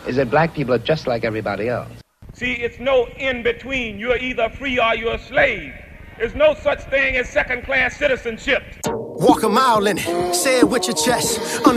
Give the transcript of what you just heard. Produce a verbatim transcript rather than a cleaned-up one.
is that black people are just like everybody else. See, it's no in-between. You're either free or you're a slave. There's no such thing as second-class citizenship. Walk a mile in it, say it with your chest.